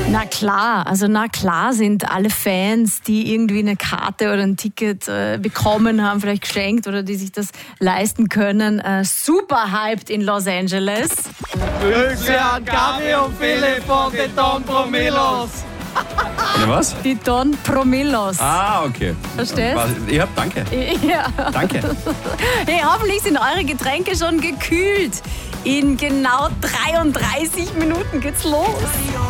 Na klar sind alle Fans, die irgendwie eine Karte oder ein Ticket bekommen haben, vielleicht geschenkt oder die sich das leisten können, super hyped in Los Angeles. Grüße an Gabi und Philipp von den Don Promillos. Oder was? Die Don Promillos. Ah, okay. Verstehst? Ja, danke. Ja. Danke. Hey, hoffentlich sind eure Getränke schon gekühlt. In genau 33 Minuten geht's los.